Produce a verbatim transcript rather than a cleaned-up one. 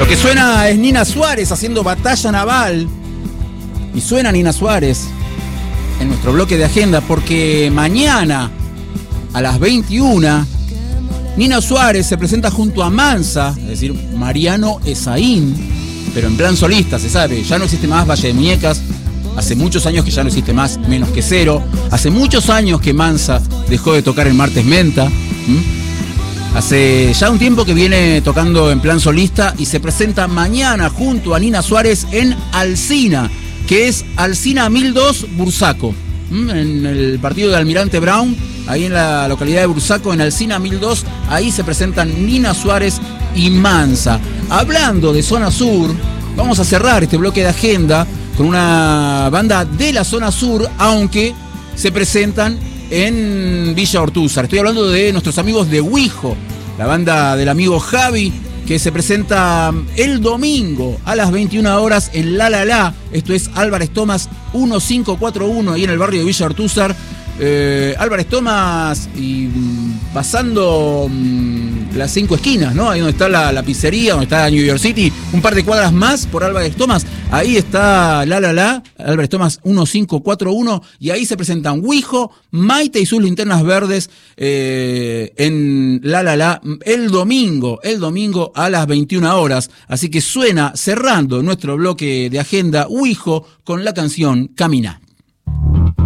Lo que suena es Nina Suárez haciendo Batalla Naval. Y suena Nina Suárez en nuestro bloque de agenda porque mañana a las veintiuna Nina Suárez se presenta junto a Mansa, es decir, Mariano Esaín, pero en plan solista, se sabe. Ya no existe más Valle de Muñecas. Hace muchos años que ya no existe más Menos que Cero. Hace muchos años que Mansa dejó de tocar en Martes Menta. ¿Mm? Hace ya un tiempo que viene tocando en plan solista y se presenta mañana junto a Nina Suárez en Alsina, que es Alsina mil dos Bursaco. ¿Mm? En el partido de Almirante Brown, ahí en la localidad de Bursaco, en Alsina mil dos, ahí se presentan Nina Suárez y Mansa. Hablando de zona sur, vamos a cerrar este bloque de agenda con una banda de la zona sur, aunque se presentan en Villa Ortúzar. Estoy hablando de nuestros amigos de Huijo, la banda del amigo Javi, que se presenta el domingo a las veintiuna horas en La La La. Esto es Álvarez Thomas quince cuarenta y uno, ahí en el barrio de Villa Ortúzar. Eh, Álvarez Thomas y mm, pasando mm, las cinco esquinas, ¿no? Ahí donde está la, la pizzería, donde está New York City, un par de cuadras más por Álvarez Thomas, ahí está La La La, Álvarez Thomas quince cuarenta y uno, y ahí se presentan Huijo, Maite y sus Linternas Verdes eh, en La La La el domingo, el domingo a las veintiuna horas. Así que suena, cerrando nuestro bloque de agenda, Huijo con la canción Camina.